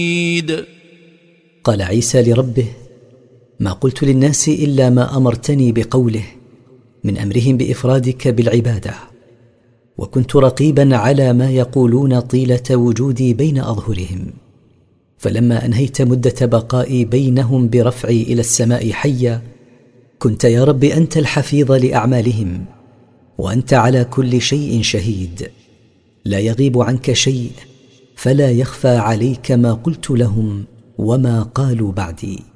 قال عيسى لربه: ما قلت للناس إلا ما أمرتني بقوله من أمرهم بإفرادك بالعبادة، وكنت رقيبا على ما يقولون طيلة وجودي بين أظهرهم. فلما أنهيت مدة بقائي بينهم برفعي إلى السماء حيا، كنت يا رب أنت الحفيظ لأعمالهم، وأنت على كل شيء شهيد، لا يغيب عنك شيء، فلا يخفى عليك ما قلت لهم وما قالوا بعدي.